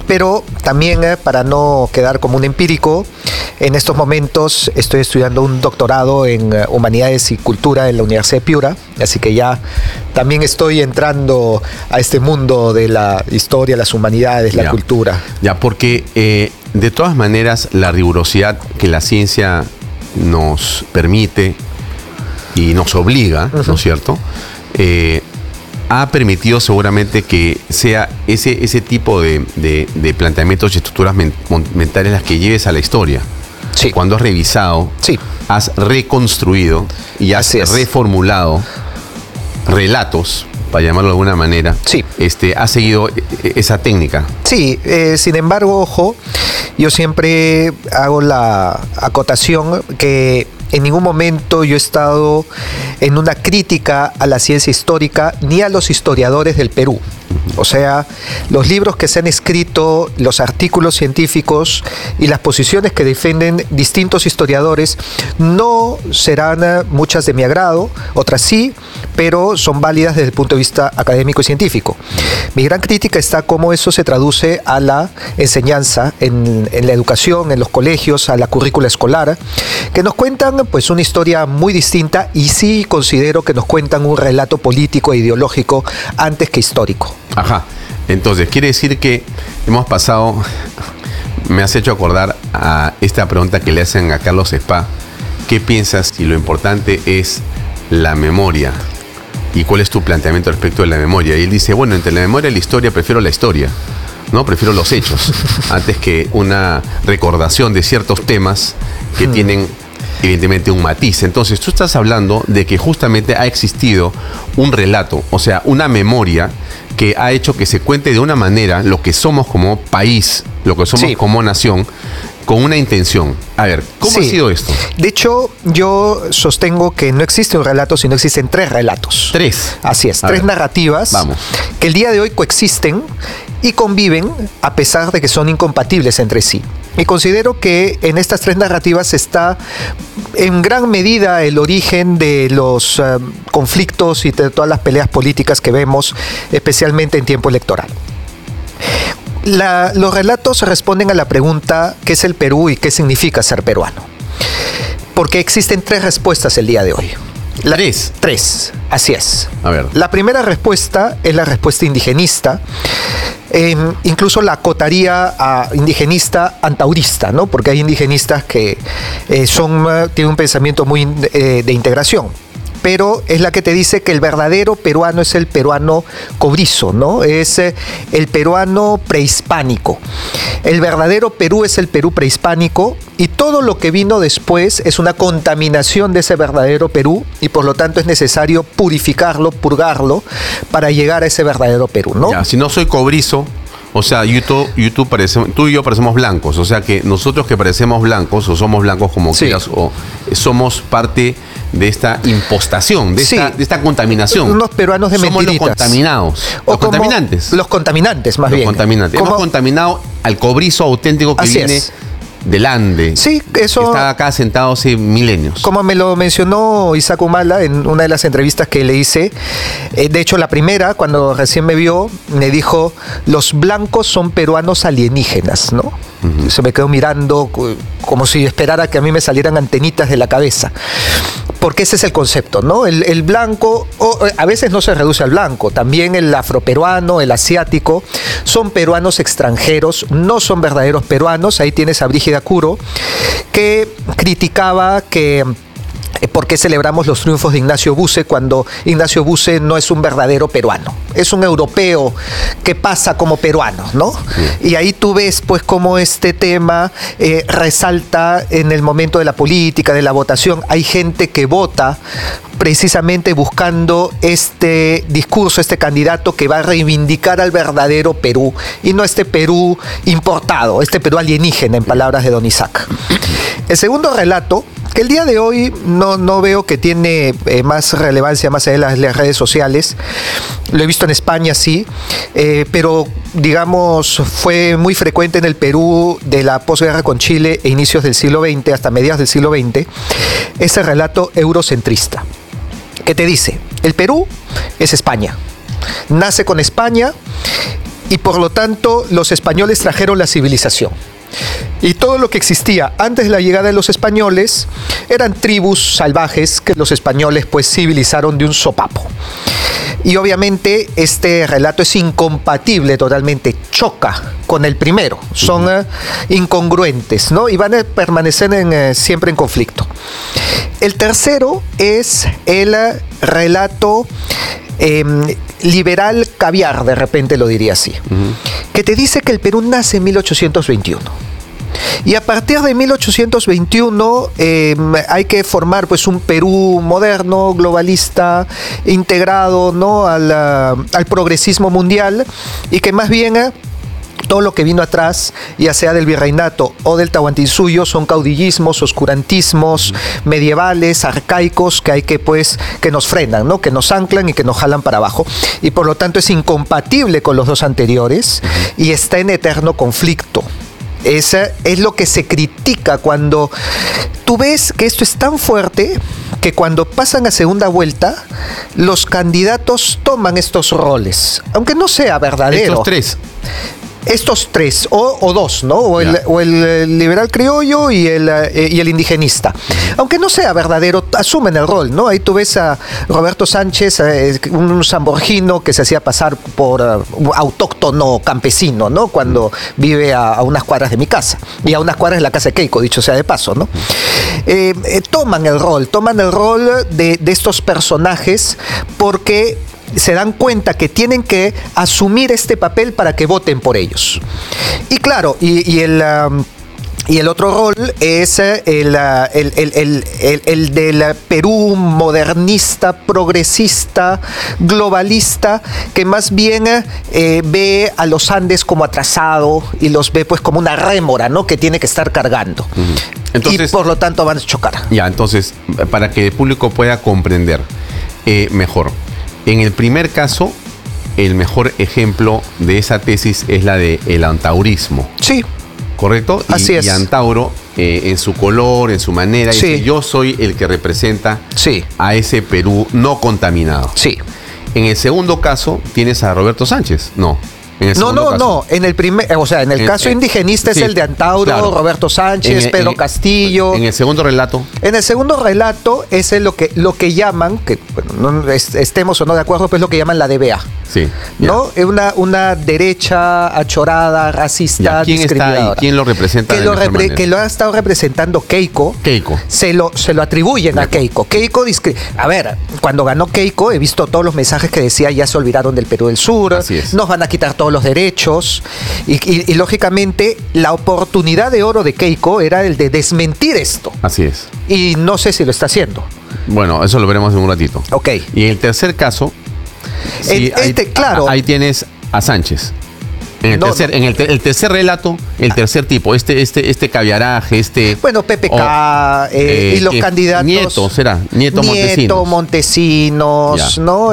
Pero también, para no quedar como un empírico, en estos momentos estoy estudiando un doctorado en Humanidades y Cultura en la Universidad de Piura, así que ya también estoy entrando a este mundo de la historia, las humanidades, la cultura. Ya, porque de todas maneras la rigurosidad que la ciencia nos permite y nos obliga, ¿no es cierto?, ha permitido seguramente que sea ese tipo de planteamientos y estructuras mentales las que lleves a la historia. Sí. Cuando has revisado, sí, has reconstruido y has reformulado relatos, para llamarlo de alguna manera, sí, has seguido esa técnica. Sí, sin embargo, ojo, yo siempre hago la acotación que en ningún momento yo he estado en una crítica a la ciencia histórica ni a los historiadores del Perú. O sea, los libros que se han escrito, los artículos científicos y las posiciones que defienden distintos historiadores no serán muchas de mi agrado, otras sí, pero son válidas desde el punto de vista académico y científico. Mi gran crítica está cómo eso se traduce a la enseñanza, en la educación, en los colegios, a la currícula escolar, que nos cuentan pues una historia muy distinta y sí considero que nos cuentan un relato político e ideológico antes que histórico. Ajá, entonces quiere decir que hemos pasado, me has hecho acordar a esta pregunta que le hacen a Carlos Spa, ¿qué piensas si lo importante es la memoria? ¿Y cuál es tu planteamiento respecto de la memoria? Y él dice, bueno, entre la memoria y la historia prefiero la historia, ¿no? Prefiero los hechos, antes que una recordación de ciertos temas que tienen evidentemente un matiz. Entonces tú estás hablando de que justamente ha existido un relato, o sea, una memoria que ha hecho que se cuente de una manera lo que somos como país, lo que somos como nación, con una intención. A ver, ¿cómo ha sido esto? De hecho, yo sostengo que no existe un relato, sino existen tres relatos. ¿Tres? Así es, tres narrativas que el día de hoy coexisten y conviven a pesar de que son incompatibles entre sí. Y considero que en estas tres narrativas está en gran medida el origen de los conflictos y de todas las peleas políticas que vemos, especialmente en tiempo electoral. Los relatos responden a la pregunta ¿qué es el Perú y qué significa ser peruano? Porque existen tres respuestas el día de hoy. Tres, así es. A ver. La primera respuesta es la respuesta indigenista. Incluso la acotaría a indigenista antaurista, ¿no? Porque hay indigenistas que tienen un pensamiento muy de integración. Pero es la que te dice que el verdadero peruano es el peruano cobrizo, ¿no? Es el peruano prehispánico. El verdadero Perú es el Perú prehispánico y todo lo que vino después es una contaminación de ese verdadero Perú y por lo tanto es necesario purificarlo, purgarlo para llegar a ese verdadero Perú, ¿no? Ya, si no soy cobrizo, o sea, tú y yo parecemos blancos, o sea que nosotros que parecemos blancos o somos blancos como quieras, o somos parte de esta impostación, de esta contaminación. Unos peruanos de mentiritas. Somos los contaminados. Los contaminantes. Los contaminantes, más bien. Los contaminantes. Hemos contaminado al cobrizo auténtico que viene del Ande. Sí, eso. Que está acá sentado hace milenios. Como me lo mencionó Isaac Humala en una de las entrevistas que le hice, de hecho la primera, cuando recién me vio, me dijo, los blancos son peruanos alienígenas, ¿no? Se me quedó mirando como si esperara que a mí me salieran antenitas de la cabeza. Porque ese es el concepto, ¿no? El blanco, a veces no se reduce al blanco, también el afroperuano, el asiático, son peruanos extranjeros, no son verdaderos peruanos. Ahí tienes a Brígida Curo, que criticaba que por qué celebramos los triunfos de Ignacio Busse cuando Ignacio Busse no es un verdadero peruano, es un europeo que pasa como peruano, ¿no? Sí. Y ahí tú ves pues cómo este tema resalta en el momento de la política, de la votación. Hay gente que vota precisamente buscando este discurso, este candidato que va a reivindicar al verdadero Perú y no este Perú importado, este Perú alienígena, en palabras de don Isaac. El segundo relato, que el día de hoy no veo que tiene más relevancia más allá de las redes sociales, lo he visto en España, sí, pero digamos fue muy frecuente en el Perú de la posguerra con Chile e inicios del siglo XX, hasta mediados del siglo XX, ese relato eurocentrista, que te dice, el Perú es España, nace con España, y por lo tanto los españoles trajeron la civilización. Y todo lo que existía antes de la llegada de los españoles eran tribus salvajes que los españoles pues civilizaron de un sopapo. Y obviamente este relato es incompatible totalmente, choca con el primero, son incongruentes, ¿no? Y van a permanecer siempre en conflicto. El tercero es el relato liberal caviar, de repente lo diría así, que te dice que el Perú nace en 1821. Y a partir de 1821 hay que formar pues un Perú moderno, globalista, integrado, ¿no?, al progresismo mundial, y que más bien todo lo que vino atrás, ya sea del virreinato o del Tahuantinsuyo, son caudillismos, oscurantismos medievales, arcaicos, que hay que nos frenan, ¿no?, que nos anclan y que nos jalan para abajo. Y por lo tanto es incompatible con los dos anteriores y está en eterno conflicto. Esa es lo que se critica cuando tú ves que esto es tan fuerte que cuando pasan a segunda vuelta, los candidatos toman estos roles, aunque no sea verdadero. Estos tres, o dos, ¿no? O el liberal criollo y el indigenista. Aunque no sea verdadero, asumen el rol, ¿no? Ahí tú ves a Roberto Sánchez, un zamborgino que se hacía pasar por autóctono campesino, ¿no? Cuando vive a unas cuadras de mi casa. Y a unas cuadras de la casa de Keiko, dicho sea de paso, ¿no? Toman el rol de estos personajes porque se dan cuenta que tienen que asumir este papel para que voten por ellos. Y claro, y el otro rol es el del Perú modernista, progresista, globalista, que más bien ve a los Andes como atrasado y los ve pues como una rémora, ¿no?, que tiene que estar cargando. Entonces, y por lo tanto van a chocar. Ya, entonces, para que el público pueda comprender mejor. En el primer caso, el mejor ejemplo de esa tesis es la del antaurismo. Sí. ¿Correcto? Así es. Y Antauro, en su color, en su manera, dice, yo soy el que representa a ese Perú no contaminado. Sí. En el segundo caso, tienes a Roberto Sánchez. No. No. En el primer, o sea, en el caso indigenista es el de Antauro, claro. Roberto Sánchez, Pedro Castillo. En el segundo relato. En el segundo relato es lo que llaman, que bueno, no estemos o no de acuerdo, pues lo que llaman la DBA. Sí. ¿No? Es una derecha achorada, racista, discriminadora. Está ahí? ¿Quién lo representa? Que lo ha estado representando Keiko. Se lo atribuyen a Keiko. A ver, cuando ganó Keiko, he visto todos los mensajes que decía ya se olvidaron del Perú del Sur, nos van a quitar todos los derechos y lógicamente la oportunidad de oro de Keiko era el de desmentir esto. Así es. Y no sé si lo está haciendo. Bueno, eso lo veremos en un ratito. Ok. Y en el tercer caso, claro, ahí tienes a Sánchez. En el tercer relato, el tercer tipo, este caviaraje, bueno, PPK, y los candidatos. Nieto Montesinos, ¿no?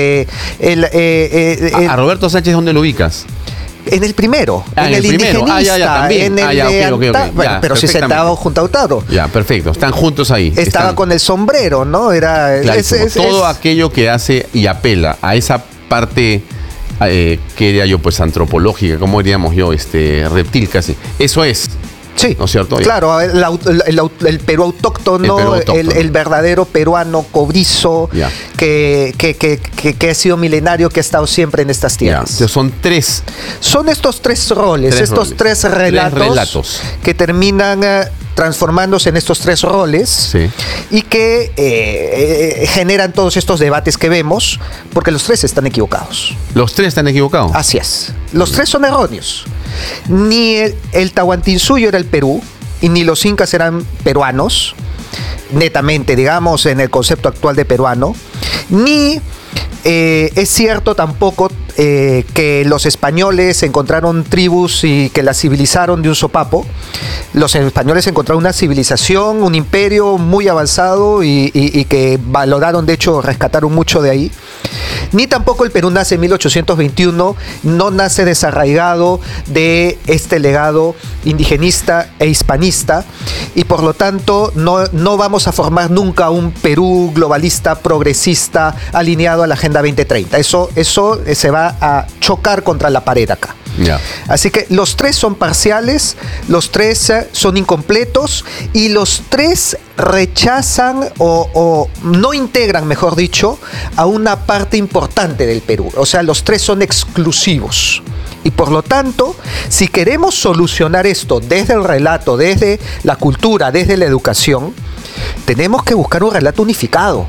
A Roberto Sánchez, ¿dónde lo ubicas? En el primero, en el indigenista, también. Bueno, pero si sentaba junto a Autaro. Ya, perfecto, están juntos ahí. Estaba con el sombrero, ¿no? Era todo aquello que hace y apela a esa parte que diría yo, pues antropológica, como diríamos yo, reptil casi. Eso es. Sí, ¿no es cierto? Claro, el Perú autóctono, el verdadero peruano cobrizo, que ha sido milenario, que ha estado siempre en estas tierras. Son estos tres roles, tres relatos que terminan transformándose en estos tres roles y que generan todos estos debates que vemos, porque los tres están equivocados. ¿Los tres están equivocados? Así es. Los tres son erróneos. Ni el Tahuantinsuyo era el Perú, y ni los incas eran peruanos, netamente, digamos, en el concepto actual de peruano, ni es cierto tampoco que los españoles encontraron tribus y que las civilizaron de un sopapo. Los españoles encontraron una civilización, un imperio muy avanzado y que valoraron, de hecho, rescataron mucho de ahí. Ni tampoco el Perú nace en 1821, no nace desarraigado de este legado indigenista e hispanista, y por lo tanto no vamos a formar nunca un Perú globalista, progresista, alineado a la Agenda 2030. Eso se va a chocar contra la pared acá. Yeah. Así que los tres son parciales, los tres son incompletos, y los tres rechazan o no integran, mejor dicho, a una parte importante del Perú. O sea, los tres son exclusivos. Y por lo tanto, si queremos solucionar esto desde el relato, desde la cultura, desde la educación, tenemos que buscar un relato unificado.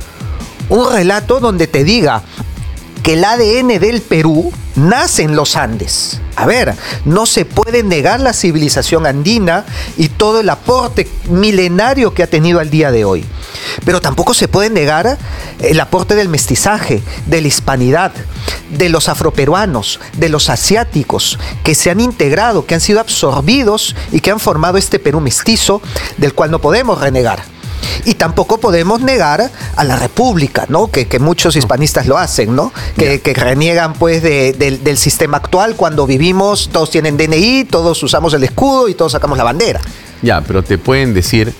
Un relato donde te diga que el ADN del Perú nace en los Andes. A ver, no se puede negar la civilización andina y todo el aporte milenario que ha tenido al día de hoy. Pero tampoco se puede negar el aporte del mestizaje, de la hispanidad, de los afroperuanos, de los asiáticos, que se han integrado, que han sido absorbidos y que han formado este Perú mestizo, del cual no podemos renegar. Y tampoco podemos negar a la República, ¿no? Que muchos hispanistas lo hacen, ¿no? Que reniegan pues del sistema actual cuando vivimos, todos tienen DNI, todos usamos el escudo y todos sacamos la bandera. Ya, pero te pueden decir,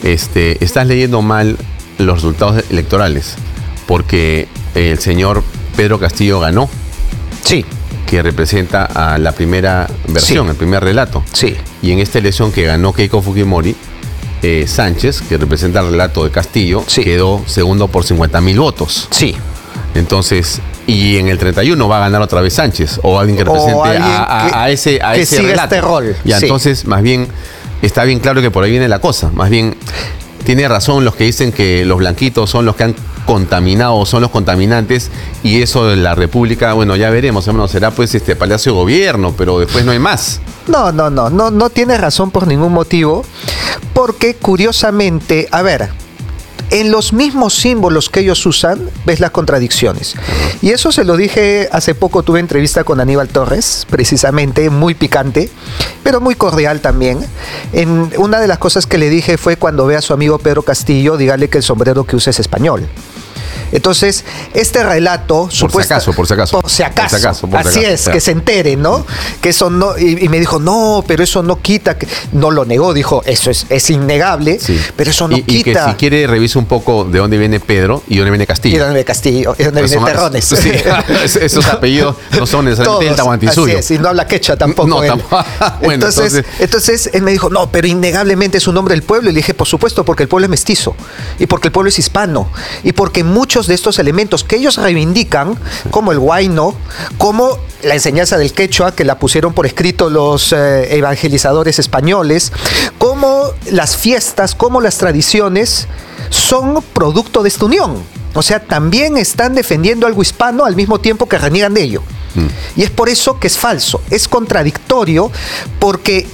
estás leyendo mal los resultados electorales, porque el señor Pedro Castillo ganó. Sí. Que representa a la primera versión, sí, el primer relato. Sí. Y en esta elección que ganó Keiko Fujimori, Sánchez, que representa el relato de Castillo, sí, quedó segundo por 50.000 votos. Sí. Entonces, y en el 31 va a ganar otra vez Sánchez, o alguien que represente a ese relato. Este rol. Ya, sí. Entonces, más bien, está bien claro que por ahí viene la cosa. Más bien, tiene razón los que dicen que los blanquitos son los que han contaminado, son los contaminantes, y eso de la República, bueno, ya veremos, hermano, será pues Palacio de Gobierno, pero después no hay más. No tiene razón por ningún motivo, porque curiosamente, a ver, en los mismos símbolos que ellos usan, ves las contradicciones. Y eso se lo dije hace poco, tuve entrevista con Aníbal Torres, precisamente, muy picante, pero muy cordial también. Una de las cosas que le dije fue: cuando vea a su amigo Pedro Castillo, dígale que el sombrero que usa es español. Entonces, este relato... Por si acaso. Así es, que se entere, ¿no? Que eso no... Y me dijo, no, pero eso no quita... No lo negó, dijo, eso es innegable, sí, pero eso no quita... Y que si quiere revise un poco de dónde viene Pedro y dónde viene Castillo. Y dónde viene Castillo, y dónde viene Terrones. Sí, esos apellidos no son necesariamente del Tahuantinsuyo. Así es, y no habla quechua tampoco. No, tampoco. Bueno, entonces él me dijo, no, pero innegablemente es un nombre del pueblo. Y le dije, por supuesto, porque el pueblo es mestizo, y porque el pueblo es hispano, y porque muchos de estos elementos que ellos reivindican, como el huayno, como la enseñanza del quechua, que la pusieron por escrito los evangelizadores españoles, como las fiestas, como las tradiciones, son producto de esta unión. O sea, también están defendiendo algo hispano al mismo tiempo que reniegan de ello. Y es por eso que es falso, es contradictorio, porque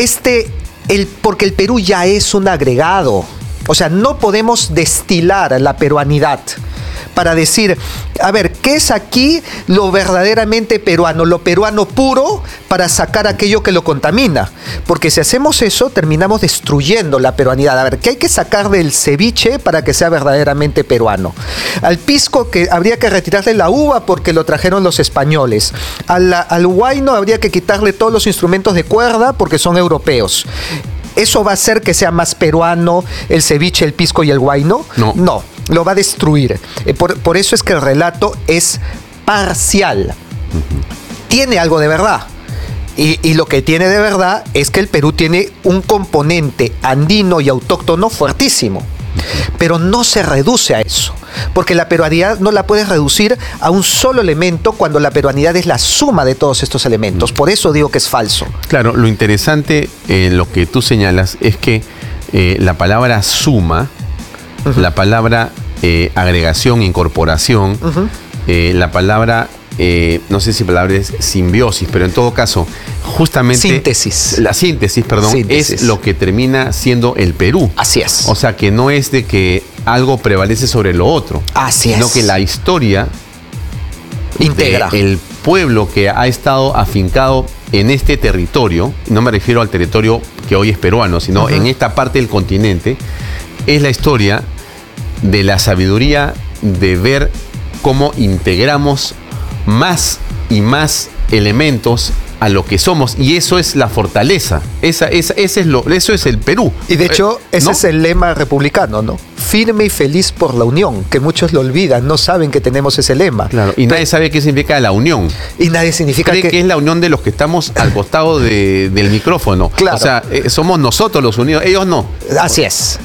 porque el Perú ya es un agregado. O sea, no podemos destilar la peruanidad para decir, a ver, ¿qué es aquí lo verdaderamente peruano? Lo peruano puro, para sacar aquello que lo contamina. Porque si hacemos eso, terminamos destruyendo la peruanidad. A ver, ¿qué hay que sacar del ceviche para que sea verdaderamente peruano? Al pisco, que habría que retirarle la uva porque lo trajeron los españoles. Al huayno habría que quitarle todos los instrumentos de cuerda porque son europeos. ¿Eso va a hacer que sea más peruano el ceviche, el pisco y el huayno? No, lo va a destruir. Por eso es que el relato es parcial. Tiene algo de verdad. Y lo que tiene de verdad es que el Perú tiene un componente andino y autóctono fuertísimo. Pero no se reduce a eso, porque la peruanidad no la puedes reducir a un solo elemento cuando la peruanidad es la suma de todos estos elementos. Por eso digo que es falso. Claro, lo interesante en lo que tú señalas es que la palabra suma, la palabra agregación, incorporación, la palabra... no sé si la palabra es simbiosis, pero en todo caso, justamente... La síntesis, es lo que termina siendo el Perú. Así es. O sea, que no es de que algo prevalece sobre lo otro. Así es. Sino que la historia integra el pueblo que ha estado afincado en este territorio, no me refiero al territorio que hoy es peruano, sino en esta parte del continente, es la historia de la sabiduría de ver cómo integramos más y más elementos a lo que somos, y eso es la fortaleza. Eso es el Perú. Y de hecho, ese ¿no? es el lema republicano, ¿no? Firme y feliz por la unión, que muchos lo olvidan, no saben que tenemos ese lema. Claro, y nadie sabe qué significa la unión. Y nadie significa Cree que es la unión de los que estamos al costado del micrófono. Claro. O sea, somos nosotros los unidos, ellos no. Así es.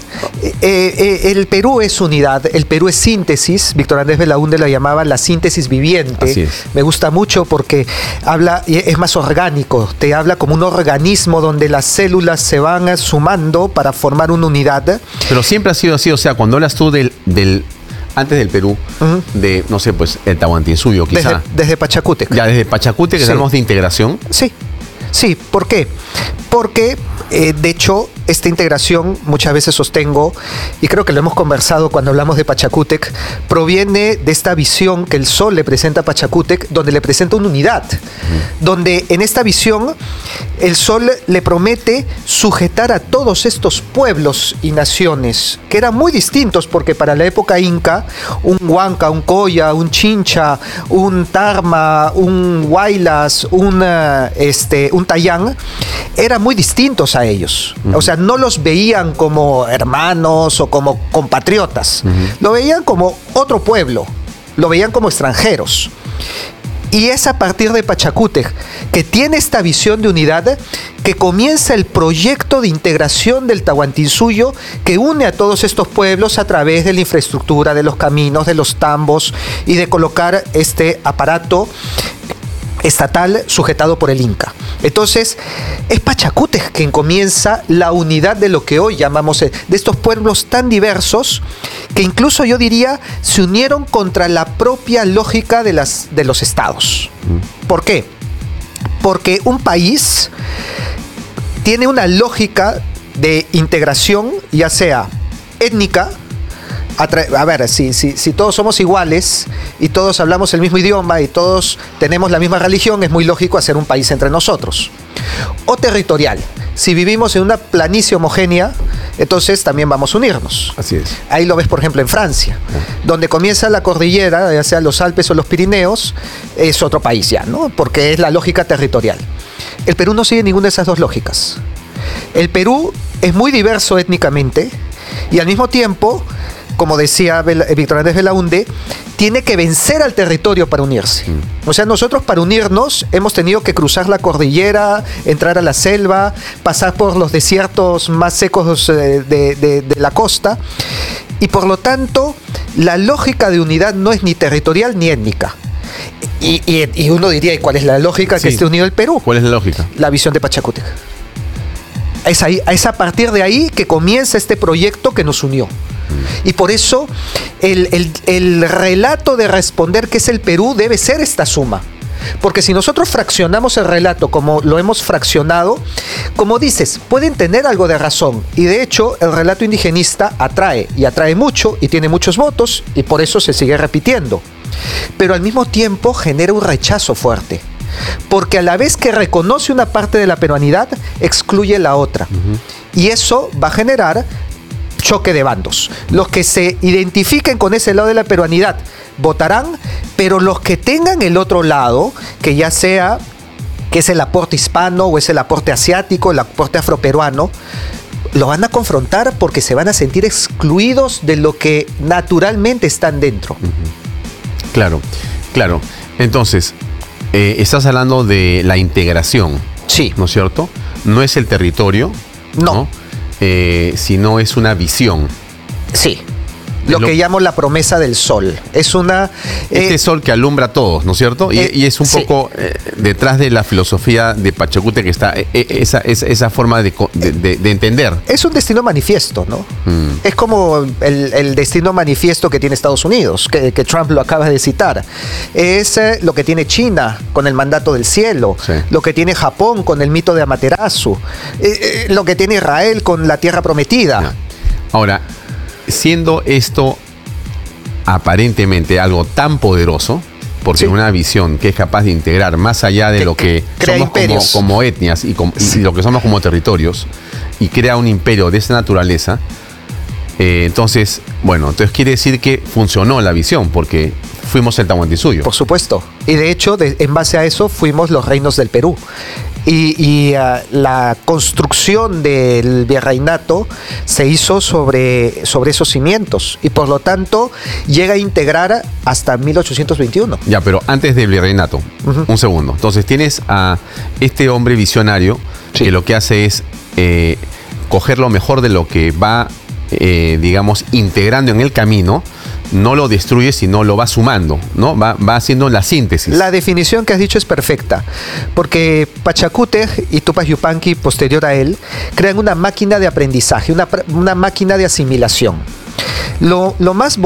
El Perú es unidad, el Perú es síntesis. Víctor Andrés Belaúnde la llamaba la síntesis viviente. Así es. Me gusta mucho porque habla, y es más orgánico, te habla como un organismo donde las células se van sumando para formar una unidad. Pero siempre ha sido así, o sea, cuando hablas tú antes del Perú, de, no sé, pues, el Tahuantinsuyo, quizá. Desde Pachacútec. Ya desde Pachacútec, que Sí. hablamos de integración. Sí, ¿por qué? Porque, de hecho, esta integración, muchas veces sostengo, y creo que lo hemos conversado cuando hablamos de Pachacútec, proviene de esta visión que el Sol le presenta a Pachacútec, donde le presenta una unidad, donde en esta visión el Sol le promete sujetar a todos estos pueblos y naciones, que eran muy distintos, porque para la época inca, un Huanca, un Coya, un Chincha, un Tarma, un Huaylas, un Tayán, eran muy distintos a ellos. O sea, no los veían como hermanos o como compatriotas. Lo veían como otro pueblo. Lo veían como extranjeros. Y es a partir de Pachacútec, que tiene esta visión de unidad, que comienza el proyecto de integración del Tahuantinsuyo, que une a todos estos pueblos a través de la infraestructura, de los caminos, de los tambos, y de colocar este aparato estatal sujetado por el Inca. Entonces, es Pachacútec quien comienza la unidad de lo que hoy llamamos, de estos pueblos tan diversos, que incluso yo diría se unieron contra la propia lógica de los estados. ¿Por qué? Porque un país tiene una lógica de integración, ya sea étnica. A ver, si todos somos iguales y todos hablamos el mismo idioma y todos tenemos la misma religión, es muy lógico hacer un país entre nosotros. O territorial. Si vivimos en una planicie homogénea, entonces también vamos a unirnos. Así es. Ahí lo ves, por ejemplo, en Francia, donde comienza la cordillera, ya sea los Alpes o los Pirineos, es otro país ya, ¿no? Porque es la lógica territorial. El Perú no sigue ninguna de esas dos lógicas. El Perú es muy diverso étnicamente y al mismo tiempo, como decía Víctor Andrés Belaúnde, tiene que vencer al territorio para unirse. O sea, nosotros para unirnos hemos tenido que cruzar la cordillera, entrar a la selva, pasar por los desiertos más secos de la costa, y por lo tanto la lógica de unidad no es ni territorial ni étnica. Y uno diría, ¿y cuál es la lógica que esté unido el Perú? ¿Cuál es la lógica? La visión de Pachacútec. Es a partir de ahí que comienza este proyecto que nos unió. Y por eso el relato de responder qué es el Perú debe ser esta suma. Porque si nosotros fraccionamos el relato como lo hemos fraccionado, como dices, pueden tener algo de razón. Y de hecho, el relato indigenista atrae, y atrae mucho, y tiene muchos votos, y por eso se sigue repitiendo. Pero al mismo tiempo genera un rechazo fuerte. Porque a la vez que reconoce una parte de la peruanidad, excluye la otra. Y eso va a generar choque de bandos. Los que se identifiquen con ese lado de la peruanidad votarán, pero los que tengan el otro lado, que ya sea que es el aporte hispano o es el aporte asiático, el aporte afroperuano, lo van a confrontar porque se van a sentir excluidos de lo que naturalmente están dentro. Claro, claro. Entonces, estás hablando de la integración. Sí. ¿No es cierto? No es el territorio. No. Sino es una visión. Sí. Lo que llamo la promesa del sol. Es una... Este sol que alumbra a todos, ¿no es cierto? Y es un poco detrás de la filosofía de Pachacútec que está esa forma de entender. Es un destino manifiesto, ¿no? Es como el destino manifiesto que tiene Estados Unidos, que Trump lo acaba de citar. Es lo que tiene China con el mandato del cielo, lo que tiene Japón con el mito de Amaterasu, lo que tiene Israel con la tierra prometida. No. Ahora, siendo esto aparentemente algo tan poderoso, porque una visión que es capaz de integrar más allá de lo que somos como etnias y lo que somos como territorios, y crea un imperio de esa naturaleza, Entonces, bueno, entonces quiere decir que funcionó la visión, porque fuimos el Tahuantinsuyo. Por supuesto. Y de hecho, en base a eso, fuimos los reinos del Perú. Y la construcción del virreinato se hizo sobre esos cimientos. Y por lo tanto, llega a integrar hasta 1821. Ya, pero antes del virreinato, un segundo. Entonces tienes a este hombre visionario, sí, que lo que hace es coger lo mejor de lo que va, digamos, integrando en el camino. No lo destruye, sino lo va sumando, ¿no? Va haciendo la síntesis. La definición que has dicho es perfecta, porque Pachacútec y Tupac Yupanqui, posterior a él, crean una máquina de aprendizaje, una máquina de asimilación. Lo más